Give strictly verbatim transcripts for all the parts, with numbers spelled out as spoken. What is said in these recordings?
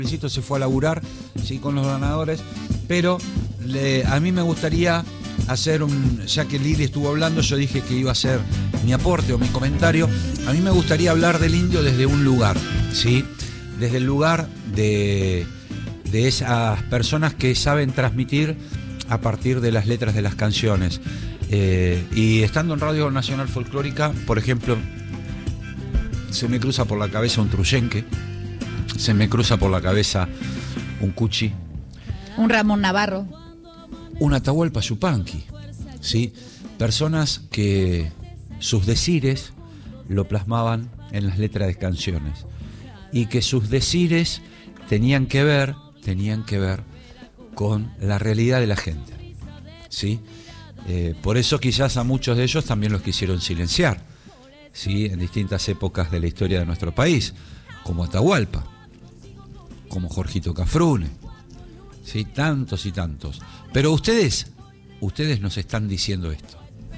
Luisito se fue a laburar, sí, con los ganadores, pero le, a mí me gustaría hacer un, ya que Lili estuvo hablando, yo dije que iba a hacer mi aporte o mi comentario. A mí me gustaría hablar del indio desde un lugar, ¿sí? Desde el lugar de, de esas personas que saben transmitir a partir de las letras de las canciones. Eh, y estando en Radio Nacional Folclórica, por ejemplo, se me cruza por la cabeza un Truyenque, se me cruza por la cabeza un Cuchi, un Ramón Navarro, un Atahualpa Yupanqui, ¿sí? Personas que sus decires lo plasmaban en las letras de canciones y que sus decires tenían que ver, tenían que ver con la realidad de la gente, ¿sí? Eh, por eso quizás a muchos de ellos también los quisieron silenciar, ¿sí? En distintas épocas de la historia de nuestro país, como Atahualpa, como Jorgito Cafrune, ¿sí? Tantos y tantos. Pero ustedes, ustedes nos están diciendo esto.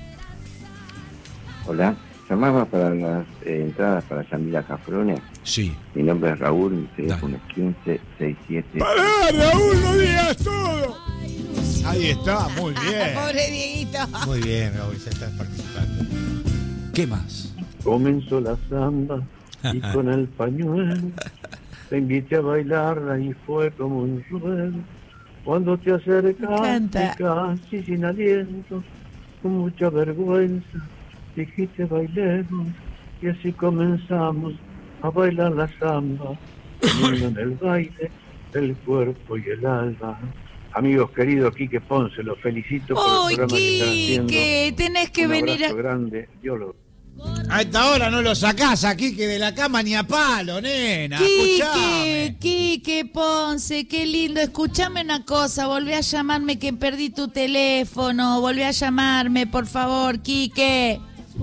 Hola, llamaba para las eh, entradas para Yamila Cafrune. Sí. Mi nombre es Raúl, mi teléfono es quince sesenta y siete. ¡Pará, Raúl, no digas todo! Ahí está, muy bien. Pobre Dieguito. Muy bien, Raúl, ya estás participando. ¿Qué más? Comenzó la samba y con el pañuelo te invité a bailarla y fue como un suelo. Cuando te acercaste casi sin aliento, con mucha vergüenza, dijiste bailemos y así comenzamos a bailar la samba, uniendo en el baile el cuerpo y el alma. Amigos queridos, Quique Ponce, los felicito por el programa que están haciendo. Quique, tenés que un venir abrazo a... grande, Dios lo... A esta hora no lo sacás aquí que de la cama ni a palo, nena. Quique, Escuchame. Quique Ponce, qué lindo. Escuchame una cosa, volví a llamarme que perdí tu teléfono. Volví a llamarme, por favor, Quique.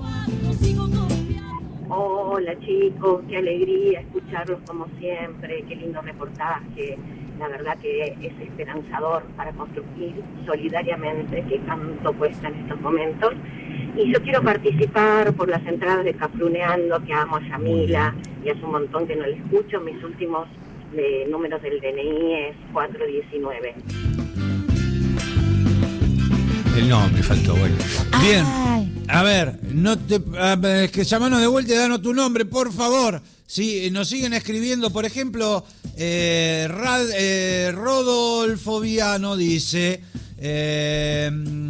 Hola chicos, qué alegría escucharlos como siempre, qué lindo reportaje. La verdad que es esperanzador para construir solidariamente, que tanto cuesta en estos momentos. Y yo quiero participar por las entradas de Cafruneando, que amo a Yamila y hace un montón que no la escucho. Mis últimos eh, números del D N I es cuatro diecinueve. El nombre faltó, bueno. Bien, Ay. a ver, no te, a ver, que llamanos de vuelta y danos tu nombre, por favor. Sí, nos siguen escribiendo, por ejemplo, eh, Rad, eh, Rodolfo Viano dice, eh,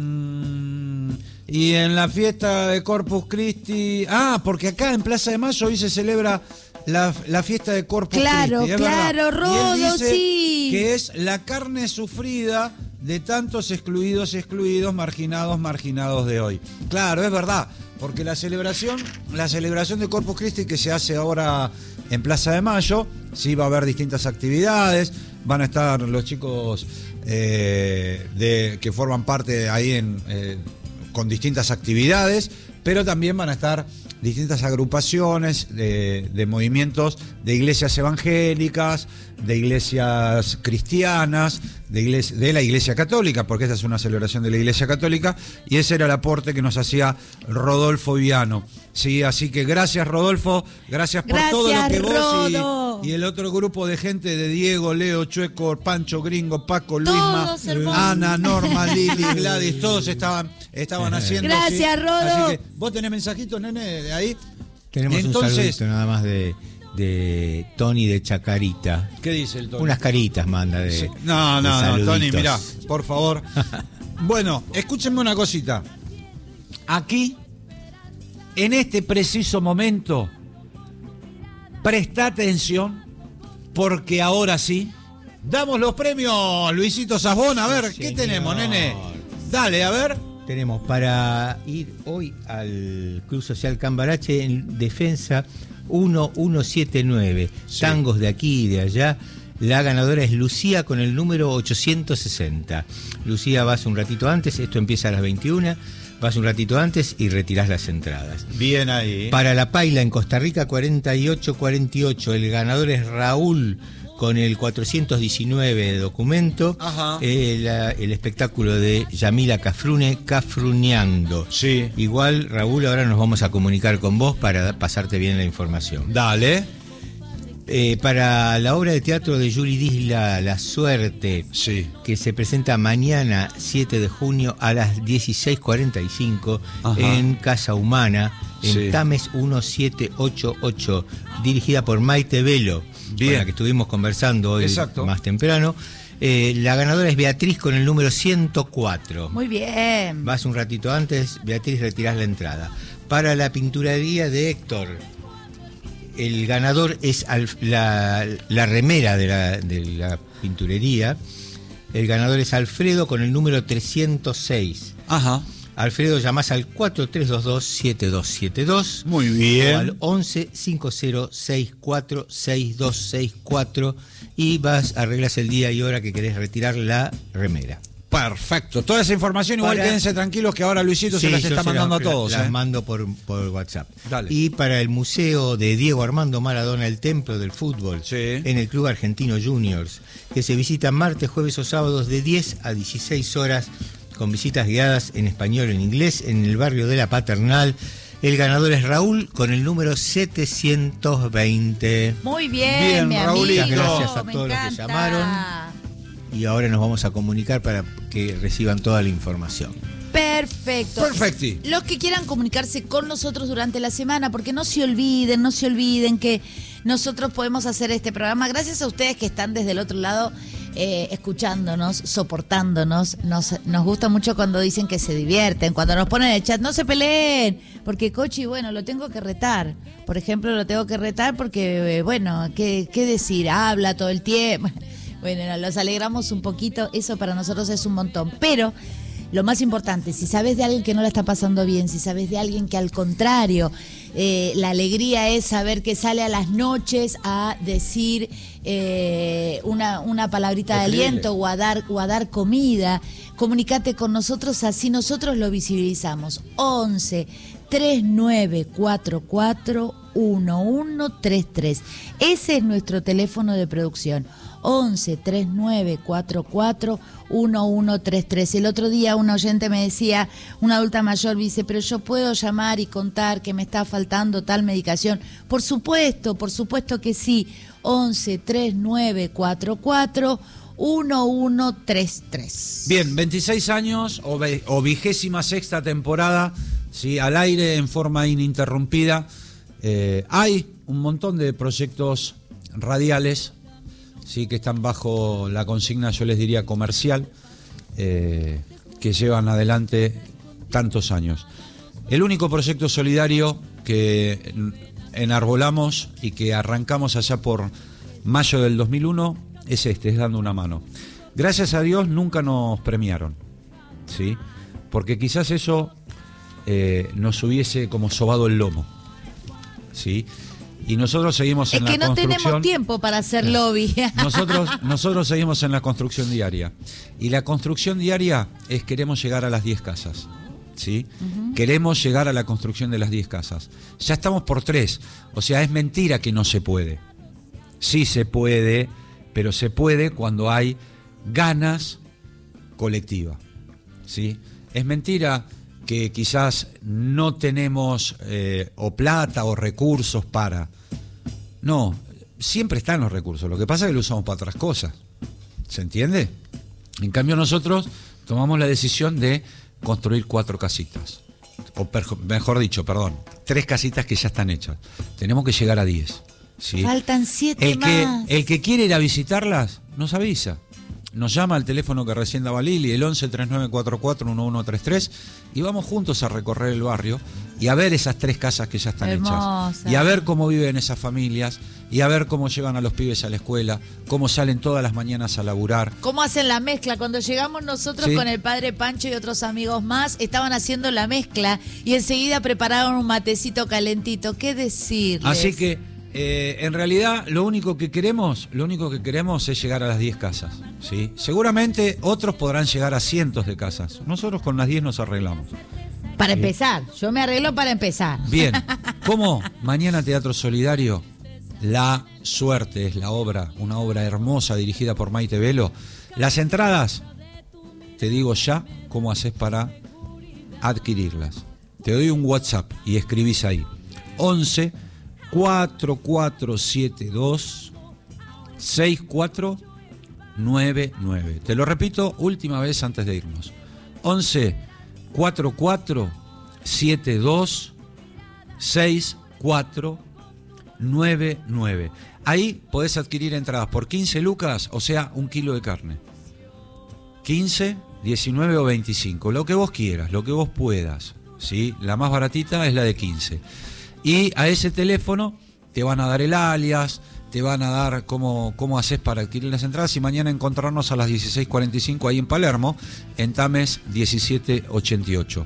y en la fiesta de Corpus Christi, ah, porque acá en Plaza de Mayo hoy se celebra la, la fiesta de Corpus Claro, Christi. Es claro, verdad. Y él Rodo, dice sí. que es la carne sufrida de tantos excluidos, excluidos, marginados, marginados de hoy. Claro, es verdad, porque la celebración, la celebración de Corpus Christi que se hace ahora en Plaza de Mayo, sí va a haber distintas actividades, van a estar los chicos eh, de, que forman parte ahí en, eh, con distintas actividades, pero también van a estar distintas agrupaciones de, de movimientos de iglesias evangélicas, de iglesias cristianas, de, iglesia, de la Iglesia Católica, porque esta es una celebración de la Iglesia Católica, y ese era el aporte que nos hacía Rodolfo Viano. Sí, así que gracias, Rodolfo, gracias por Gracias, todo lo que Rodo. vos y, y el otro grupo de gente de Diego, Leo, Chueco, Pancho, Gringo, Paco, Luisma, Todos hermosos. Ana, Norma, Lili, Gladys, todos estaban, estaban haciendo. Gracias, sí. Rodo. Así que, ¿vos tenés mensajitos, nene, de ahí? Tenemos Entonces, un saludito nada más de, de Tony de Chacarita. ¿Qué dice el Tony? Unas caritas manda de. Sí. No, de no, no, saluditos. Tony, mirá, por favor. Bueno, escúchenme una cosita. Aquí, en este preciso momento, presta atención, porque ahora sí, damos los premios, Luisito Sazbón. A ver, Sí, ¿qué señor. tenemos, nene? Dale, a ver. Tenemos para ir hoy al Club Social Cambarache en defensa uno uno siete nueve. Sí. Tangos de aquí y de allá. La ganadora es Lucía con el número ochocientos sesenta. Lucía, vas un ratito antes, esto empieza a las veintiuna, vas un ratito antes y retirás las entradas. Bien ahí. Para la Paila en Costa Rica, cuarenta y ocho cuarenta y ocho. El ganador es Raúl con el cuatrocientos diecinueve de documento. Ajá. Eh, la- el espectáculo de Yamila Cafrune, Cafruneando. Sí. Igual, Raúl, ahora nos vamos a comunicar con vos para pasarte bien la información. Dale. Eh, para la obra de teatro de Yuri Disla, La Suerte, Sí. que se presenta mañana siete de junio a las dieciséis cuarenta y cinco Ajá. en Casa Humana, en Sí. Tames diecisiete ochenta y ocho, dirigida por Maite Velo, Bien. con la que estuvimos conversando hoy Exacto. más temprano. Eh, la ganadora es Beatriz con el número ciento cuatro. Muy bien. Vas un ratito antes, Beatriz, retirás la entrada. Para la pinturería de Héctor, el ganador es Alf- la, la remera de la, de la pinturería. El ganador es Alfredo con el número trescientos seis. Ajá. Alfredo, llamás al cuatro tres dos dos siete dos siete dos. Muy O bien. al once cincuenta sesenta y cuatro sesenta y dos sesenta y cuatro y vas, arreglas el día y hora que querés retirar la remera. Perfecto. Toda esa información, igual Para- quédense tranquilos que ahora Luisito Sí, se las yo está se mandando las- a todos. Las ¿eh? mando por, por WhatsApp. Dale. Y para el Museo de Diego Armando Maradona, el Templo del Fútbol, Sí. en el Club Argentino Juniors, que se visita martes, jueves o sábados de diez a dieciséis horas, con visitas guiadas en español y en inglés, en el barrio de La Paternal. El ganador es Raúl con el número setecientos veinte. Muy bien, Bien, mi Raulito. amigo. Gracias a Me todos los que encanta. llamaron. Y ahora nos vamos a comunicar para que reciban toda la información. Perfecto. Perfecti. Los que quieran comunicarse con nosotros durante la semana, porque no se olviden, no se olviden que nosotros podemos hacer este programa gracias a ustedes que están desde el otro lado eh, escuchándonos, soportándonos. Nos, nos gusta mucho cuando dicen que se divierten, cuando nos ponen en el chat, no se peleen, porque Cochi, bueno, lo tengo que retar. Por ejemplo, lo tengo que retar porque, eh, bueno, ¿qué, qué decir? Habla todo el tiempo. Bueno, nos los alegramos un poquito, eso para nosotros es un montón. Pero lo más importante, si sabes de alguien que no la está pasando bien, si sabes de alguien que al contrario, eh, la alegría es saber que sale a las noches a decir eh, una, una palabrita de Escribile. aliento o a, dar, o a dar comida, comunícate con nosotros, así nosotros lo visibilizamos. once treinta y nueve cuarenta y cuatro once treinta y tres. Ese es nuestro teléfono de producción. once treinta y nueve cuarenta y cuatro once treinta y tres. El otro día un oyente me decía, una adulta mayor, dice, pero yo puedo llamar y contar que me está faltando tal medicación. Por supuesto, por supuesto que sí. once treinta y nueve cuarenta y cuatro once treinta y tres. Bien, veintiséis años o, ve- o vigésima sexta temporada, ¿sí? Al aire en forma ininterrumpida. Eh, hay un montón de proyectos radiales, sí, que están bajo la consigna, yo les diría, comercial, eh, que llevan adelante tantos años. El único proyecto solidario que enarbolamos y que arrancamos allá por mayo del dos mil uno es este, es Dando una Mano. Gracias a Dios nunca nos premiaron, ¿sí? Porque quizás eso eh, nos hubiese como sobado el lomo, ¿sí? Y nosotros seguimos Es en que la no construcción. tenemos tiempo para hacer lobby. Nosotros, nosotros seguimos en la construcción diaria. Y la construcción diaria es queremos llegar a las diez casas. ¿Sí? Uh-huh. Queremos llegar a la construcción de las diez casas. Ya estamos por tres. O sea, es mentira que no se puede. Sí se puede, pero se puede cuando hay ganas colectivas. ¿Sí? Es mentira que quizás no tenemos eh, o plata o recursos para. No, siempre están los recursos. Lo que pasa es que lo usamos para otras cosas. ¿Se entiende? En cambio nosotros tomamos la decisión de construir cuatro casitas. O per, mejor dicho, perdón, tres casitas que ya están hechas. Tenemos que llegar a diez. ¿Sí? Faltan siete el que, más. el que quiere ir a visitarlas, nos avisa. Nos llama al teléfono que recién daba Lili, el once treinta y nueve cuarenta y cuatro once treinta y tres, y vamos juntos a recorrer el barrio y a ver esas tres casas que ya están Hermosa. hechas. Y a ver cómo viven esas familias, y a ver cómo llevan a los pibes a la escuela, cómo salen todas las mañanas a laburar. ¿Cómo hacen la mezcla? Cuando llegamos nosotros Sí. con el padre Pancho y otros amigos más, estaban haciendo la mezcla y enseguida prepararon un matecito calentito. ¿Qué decirles? Así que Eh, en realidad lo único que queremos, lo único que queremos es llegar a las diez casas, ¿sí? Seguramente otros podrán llegar a cientos de casas. Nosotros con las diez nos arreglamos. Para empezar, yo me arreglo para empezar. Bien, ¿cómo? Mañana Teatro Solidario, La Suerte es la obra, una obra hermosa dirigida por Maite Velo. Las entradas, te digo ya cómo haces para adquirirlas. Te doy un WhatsApp y escribís ahí. once cuatro cuatro siete dos seis cuatro nueve nueve. Te lo repito última vez antes de irnos. once cuarenta y cuatro setenta y dos sesenta y cuatro noventa y nueve. Ahí podés adquirir entradas por quince lucas, o sea, un kilo de carne. quince, diecinueve o veinticinco, lo que vos quieras, lo que vos puedas, ¿sí? La más baratita es la de quince. Y a ese teléfono te van a dar el alias, te van a dar cómo, cómo haces para adquirir las entradas y mañana encontrarnos a las dieciséis cuarenta y cinco ahí en Palermo, en Tames diecisiete ochenta y ocho.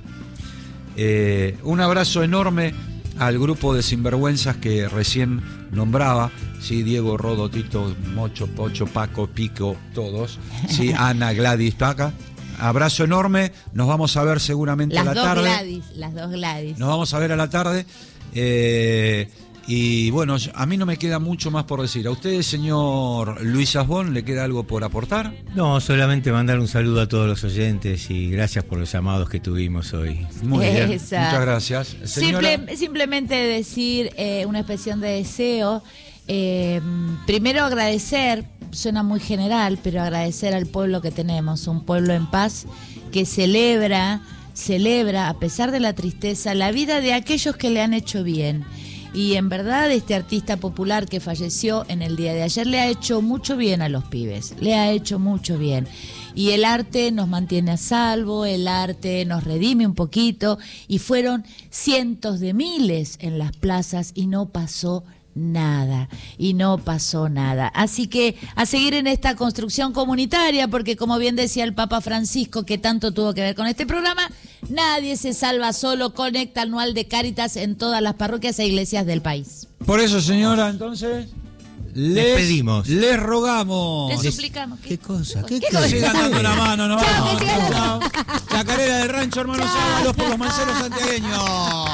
Eh, un abrazo enorme al grupo de sinvergüenzas que recién nombraba, sí, Diego, Rodo, Tito, Mocho, Pocho, Paco, Pico, todos, sí, Ana, Gladys, Paca. Abrazo enorme, nos vamos a ver seguramente las a la dos tarde. Gladys, las dos Gladys. Nos vamos a ver a la tarde. Eh, y bueno, a mí no me queda mucho más por decir. ¿A usted, señor Luis Asbón, le queda algo por aportar? No, solamente mandar un saludo a todos los oyentes y gracias por los llamados que tuvimos hoy. Muy bien, Esa. muchas gracias. Señora, Simple- simplemente decir eh, una expresión de deseo. Eh, primero agradecer, suena muy general, pero agradecer al pueblo que tenemos, un pueblo en paz que celebra, celebra a pesar de la tristeza la vida de aquellos que le han hecho bien. Y en verdad este artista popular que falleció en el día de ayer le ha hecho mucho bien a los pibes, le ha hecho mucho bien. Y el arte nos mantiene a salvo, el arte nos redime un poquito y fueron cientos de miles en las plazas y no pasó nada, y no pasó nada. Así que a seguir en esta construcción comunitaria, porque como bien decía el Papa Francisco, que tanto tuvo que ver con este programa, nadie se salva solo. Conecta anual de Cáritas en todas las parroquias e iglesias del país. por eso, señora, entonces, les, pedimos. les rogamos. Les suplicamos. ¿Qué cosa? ¿Qué, ¿Qué qué? cosa? Sigan dando la mano, no Chao, vamos. que sigan. Chao. Chacarera del Rancho, hermanos Ábalos, por los manceros santiagueños.